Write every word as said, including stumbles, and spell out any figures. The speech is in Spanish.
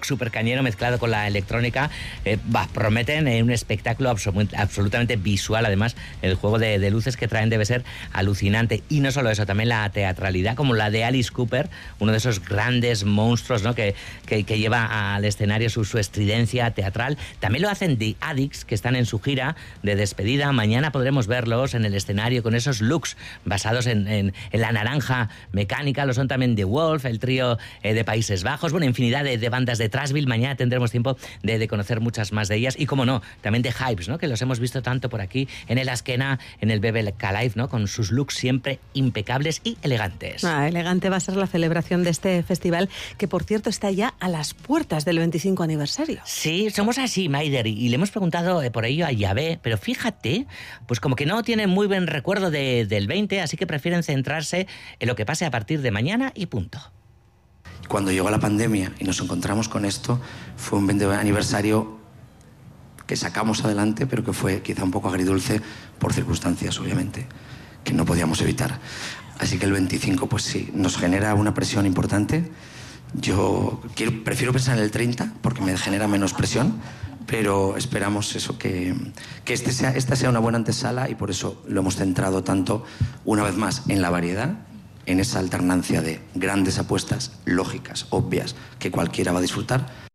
super cañero mezclado con la electrónica, eh, bah, prometen eh, un espectáculo absolut absolutamente visual. Además, el juego de, de luces que traen debe ser alucinante. Y no solo eso, también la teatralidad, como la de Alice Cooper, uno de esos grandes monstruos, ¿no?, que, que, que lleva al escenario su, su estridencia teatral. También lo hacen The Addicts, que están en su gira de despedida. Mañana podremos verlos en el escenario con esos looks basados en, en, en la naranja mecánica. Lo son también The Wolf, el trío eh, de Países Bajos, bueno, infinidad de, de bandas de Trashville. Mañana tendremos tiempo de, de conocer muchas más de ellas. Y como no, también de Hypes, ¿no?, que los hemos visto tanto por aquí en el Asquena, en el B B K Live, ¿no?, con sus looks siempre impecables y elegantes. Ah, elegante va a ser la celebración de este festival, que por cierto está ya a las puertas del veinticinco aniversario. Sí, somos así, Maider, y le hemos preguntado por ello a Yahvé, pero fíjate, pues como que no tienen muy buen recuerdo de, del veinte, así que prefieren centrarse en lo que pase a partir de mañana y punto. Cuando llegó la pandemia y nos encontramos con esto, fue un veinte aniversario que sacamos adelante, pero que fue quizá un poco agridulce por circunstancias, obviamente, que no podíamos evitar. Así que el veinticinco, pues sí, nos genera una presión importante. Yo quiero, prefiero pensar en el treinta porque me genera menos presión, pero esperamos eso, que, que este sea, esta sea una buena antesala, y por eso lo hemos centrado tanto, una vez más, en la variedad, en esa alternancia de grandes apuestas lógicas, obvias, que cualquiera va a disfrutar,